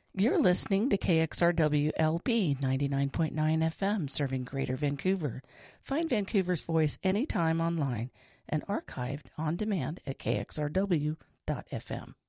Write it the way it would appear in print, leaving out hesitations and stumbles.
You're listening to KXRW LP 99.9 FM, serving Greater Vancouver. Find Vancouver's Voice anytime online and archived on demand at kxrw.fm.